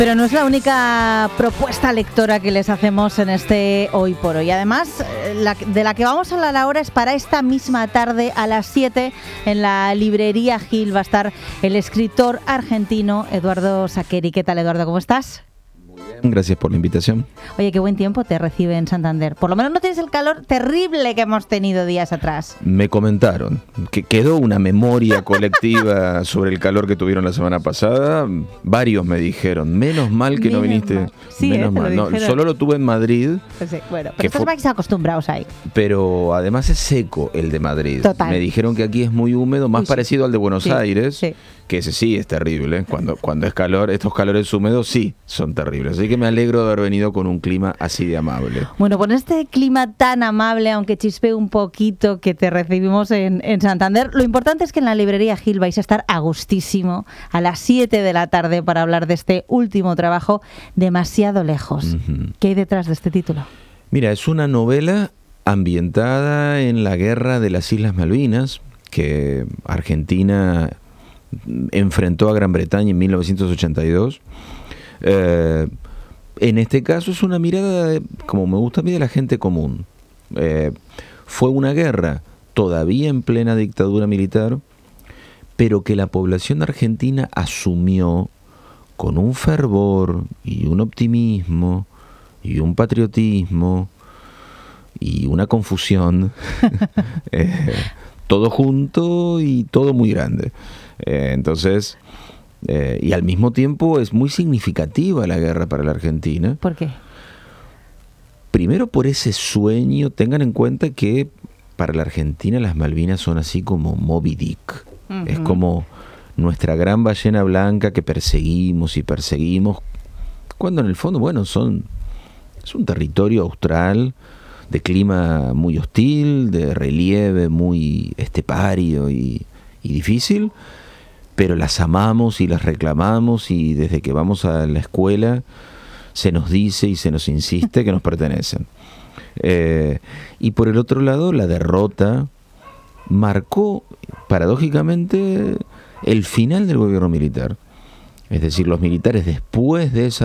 Pero no es la única propuesta lectora que les hacemos en este Hoy por Hoy. Además, de la que vamos a hablar ahora es para esta misma tarde a las 7 en la librería Gil. Va a estar el escritor argentino Eduardo Saqueri. ¿Qué tal, Eduardo? ¿Cómo estás? Gracias por la invitación. Oye, qué buen tiempo te recibe en Santander. Por lo menos no tienes el calor terrible que hemos tenido días atrás. Me comentaron que quedó una memoria colectiva sobre el calor que tuvieron la semana pasada. Varios me dijeron, menos mal que no viniste. Sí, menos mal. No, solo lo tuve en Madrid. Pues sí, bueno, pero estos acostumbrados ahí. Pero además es seco el de Madrid. Total. Me dijeron que aquí es muy húmedo, más parecido al de Buenos Aires. Sí. Que ese sí es terrible. Cuando es calor, estos calores húmedos sí son terribles. Así que me alegro de haber venido con un clima así de amable. Bueno, con este clima tan amable, aunque chispee un poquito, que te recibimos en Santander, lo importante es que en la librería Gil vais a estar a gustísimo a las 7 de la tarde para hablar de este último trabajo, Demasiado lejos. Uh-huh. ¿Qué hay detrás de este título? Mira, es una novela ambientada en la guerra de las Islas Malvinas, que Argentina enfrentó a Gran Bretaña en 1982. En este caso es una mirada, como me gusta a mí, de la gente común. Fue una guerra todavía en plena dictadura militar, pero que la población argentina asumió con un fervor y un optimismo y un patriotismo y una confusión, todo junto y todo muy grande. Entonces, y al mismo tiempo es muy significativa la guerra para la Argentina. ¿Por qué? Primero por ese sueño. Tengan en cuenta que para la Argentina las Malvinas son así como Moby Dick. Uh-huh. Es como nuestra gran ballena blanca que perseguimos y perseguimos, cuando en el fondo, bueno, es un territorio austral de clima muy hostil, de relieve muy estepario y difícil, pero las amamos y las reclamamos, y desde que vamos a la escuela se nos dice y se nos insiste que nos pertenecen. Y por el otro lado, la derrota marcó paradójicamente el final del gobierno militar. Es decir, los militares, después de esa